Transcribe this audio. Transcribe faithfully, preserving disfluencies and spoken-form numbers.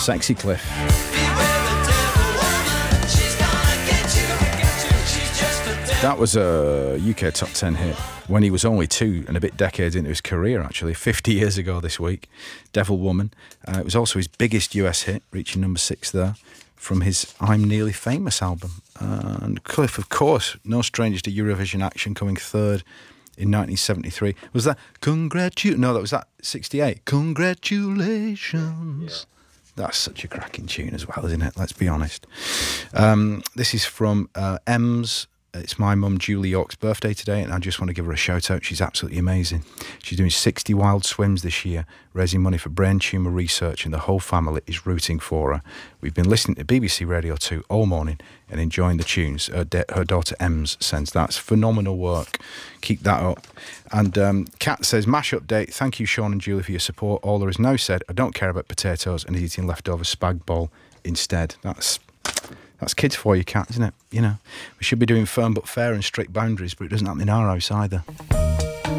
Sexy Cliff. That was a U K top ten hit when he was only two and a bit decades into his career, actually, fifty years ago this week. Devil Woman. Uh, it was also his biggest U S hit, reaching number six there, from his I'm Nearly Famous album. Uh, and Cliff, of course, no strangers to Eurovision action, coming third in nineteen seventy-three. Was that Congratu... No, that was that sixty-eight. Congratulations. Yeah. That's such a cracking tune as well, isn't it? Let's be honest. Um, this is from uh, Ems. It's my mum, Julie York's birthday today, and I just want to give her a shout out. She's absolutely amazing. She's doing sixty wild swims this year, raising money for brain tumour research, and the whole family is rooting for her. We've been listening to B B C Radio two all morning and enjoying the tunes her, de- her daughter Ems sends. That's phenomenal work. Keep that up. And um, Kat says, mash update. Thank you, Sean and Julie, for your support. All there is now said, I don't care about potatoes and eating leftover spag bol instead. That's... That's kids for you, Kat, isn't it? You know, we should be doing firm but fair and strict boundaries, but it doesn't happen in our house either.